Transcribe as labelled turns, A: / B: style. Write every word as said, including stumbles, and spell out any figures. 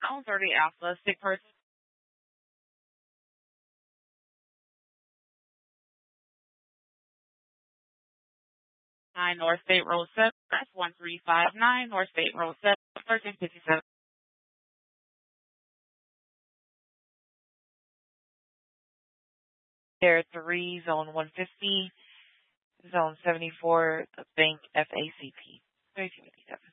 A: Mountain thirty Alpha, sick person. nine North State Road seven, that's one three five nine North State Road seven, thirteen fifty-seven. There three, zone one fifty, zone seventy-four, the bank F A C P, thirteen fifty-seven.